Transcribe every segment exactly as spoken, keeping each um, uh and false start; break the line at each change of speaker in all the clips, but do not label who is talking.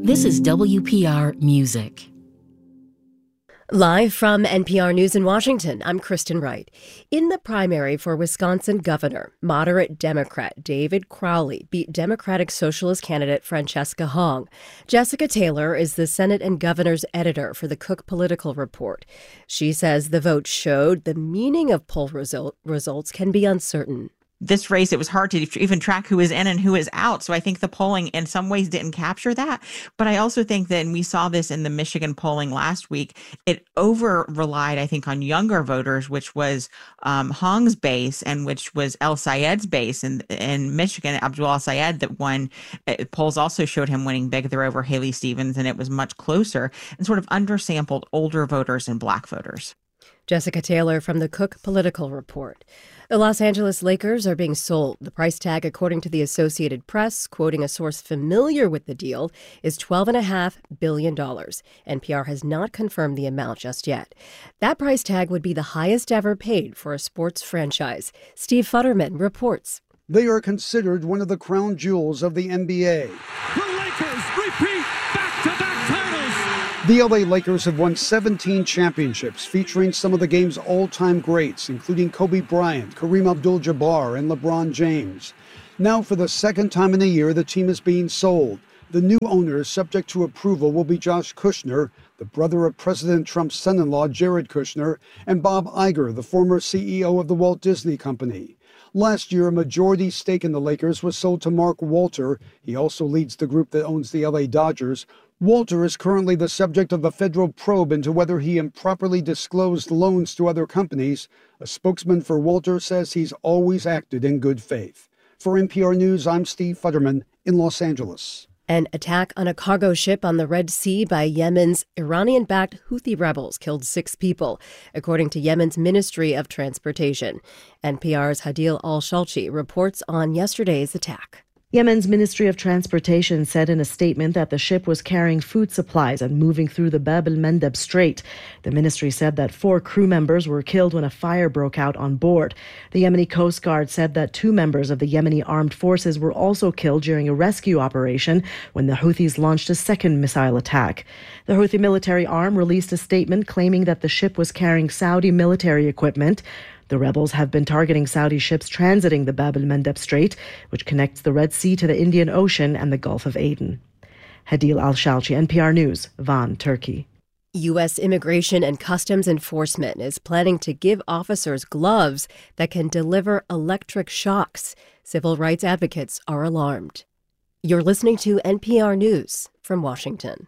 This is W P R Music.
Live from N P R News in Washington, I'm Kristen Wright. In the primary for Wisconsin governor, moderate Democrat David Crowley beat Democratic Socialist candidate Francesca Hong. Jessica Taylor is the Senate and governor's editor for the Cook Political Report. She says the vote showed the meaning of poll result, results can be uncertain.
This race, it was hard to even track who is in and who is out. So I think the polling in some ways didn't capture that. But I also think that, and we saw this in the Michigan polling last week, it over relied, I think, on younger voters, which was um, Hong's base and which was El Sayed's base in, in Michigan, Abdul El Sayed, that won. Uh, polls also showed him winning big there over Haley Stevens, and it was much closer and sort of undersampled older voters and black voters.
Jessica Taylor from the Cook Political Report. The Los Angeles Lakers are being sold. The price tag, according to the Associated Press, quoting a source familiar with the deal, is twelve point five billion dollars. N P R has not confirmed the amount just yet. That price tag would be the highest ever paid for a sports franchise. Steve Futterman reports.
They are considered one of the crown jewels of the N B A.
The Lakers repeat back-to-back titles.
The L A Lakers have won seventeen championships, featuring some of the game's all-time greats, including Kobe Bryant, Kareem Abdul-Jabbar, and LeBron James. Now, for the second time in a year, the team is being sold. The new owners, subject to approval, will be Josh Kushner, the brother of President Trump's son-in-law, Jared Kushner, and Bob Iger, the former C E O of the Walt Disney Company. Last year, a majority stake in the Lakers was sold to Mark Walter. He also leads the group that owns the L A Dodgers. Walter is currently the subject of a federal probe into whether he improperly disclosed loans to other companies. A spokesman for Walter says he's always acted in good faith. For N P R News, I'm Steve Futterman in Los Angeles.
An attack on a cargo ship on the Red Sea by Yemen's Iranian-backed Houthi rebels killed six people, according to Yemen's Ministry of Transportation. N P R's Hadil Al-Shalchi reports on yesterday's attack.
Yemen's Ministry of Transportation said in a statement that the ship was carrying food supplies and moving through the Bab el-Mandeb Strait. The ministry said that four crew members were killed when a fire broke out on board. The Yemeni Coast Guard said that two members of the Yemeni armed forces were also killed during a rescue operation when the Houthis launched a second missile attack. The Houthi military arm released a statement claiming that the ship was carrying Saudi military equipment. The rebels have been targeting Saudi ships transiting the Bab el-Mandeb Strait, which connects the Red Sea to the Indian Ocean and the Gulf of Aden. Hadil Al-Shalchi, N P R News, Van, Turkey.
U S Immigration and Customs Enforcement is planning to give officers gloves that can deliver electric shocks. Civil rights advocates are alarmed. You're listening to N P R News from Washington.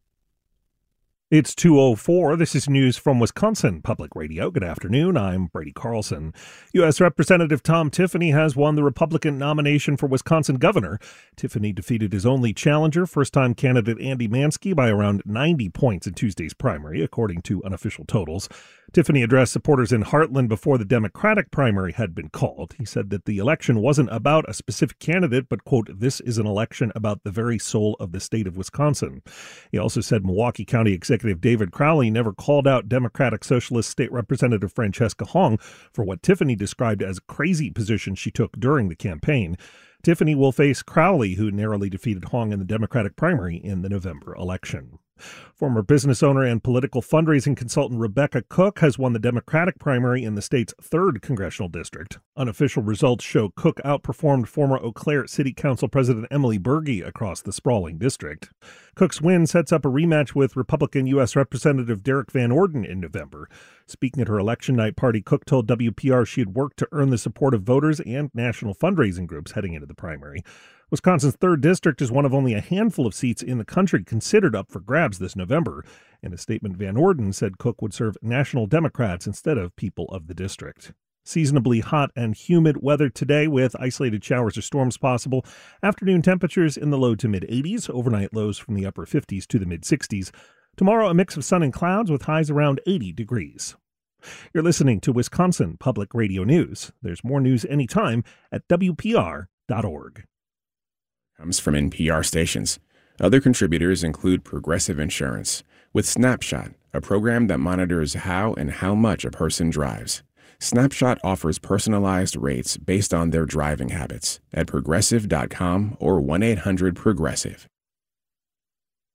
It's two oh four. This is news from Wisconsin Public Radio. Good afternoon. I'm Brady Carlson. U S Representative Tom Tiffany has won the Republican nomination for Wisconsin governor. Tiffany defeated his only challenger, first-time candidate Andy Mansky, by around ninety points in Tuesday's primary, according to unofficial totals. Tiffany addressed supporters in Heartland before the Democratic primary had been called. He said that the election wasn't about a specific candidate, but, quote, this is an election about the very soul of the state of Wisconsin. He also said Milwaukee County Executive David Crowley never called out Democratic Socialist State Representative Francesca Hong for what Tiffany described as a crazy position she took during the campaign. Tiffany will face Crowley, who narrowly defeated Hong in the Democratic primary in the November election. Former business owner and political fundraising consultant Rebecca Cook has won the Democratic primary in the state's third congressional district. Unofficial results show Cook outperformed former Eau Claire City Council President Emily Berge across the sprawling district. Cook's win sets up a rematch with Republican U S Representative Derek Van Orden in November. Speaking at her election night party, Cook told W P R she had worked to earn the support of voters and national fundraising groups heading into the primary. Wisconsin's third district is one of only a handful of seats in the country considered up for grabs this November. In a statement, Van Orden said Cook would serve national Democrats instead of people of the district. Seasonably hot and humid weather today with isolated showers or storms possible. Afternoon temperatures in the low to mid-eighties, overnight lows from the upper fifties to the mid-sixties. Tomorrow, a mix of sun and clouds with highs around eighty degrees. You're listening to Wisconsin Public Radio News. There's more news anytime at W P R dot org.
Comes from N P R stations. Other contributors include Progressive Insurance, with Snapshot, a program that monitors how and how much a person drives. Snapshot offers personalized rates based on their driving habits at progressive dot com or one eight hundred progressive.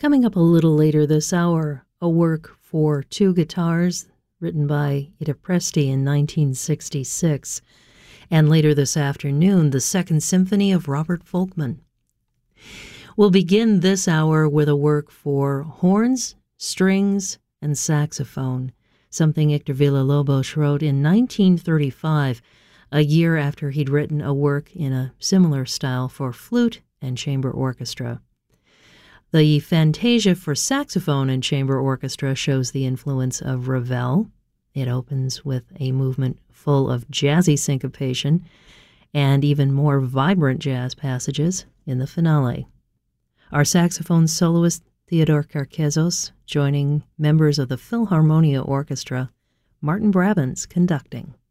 Coming up a little later this hour, a work for two guitars written by Ida Presti in nineteen sixty-six. And later this afternoon, the Second Symphony of Robert Folkman. We'll begin this hour with a work for horns, strings, and saxophone, something Hector Villa-Lobos wrote in nineteen thirty-five, a year after he'd written a work in a similar style for flute and chamber orchestra. The Fantasia for saxophone and chamber orchestra shows the influence of Ravel. It opens with a movement full of jazzy syncopation and even more vibrant jazz passages in the finale. Our saxophone soloist Theodore Carquezos joining members of the Philharmonia Orchestra, Martin Brabants conducting.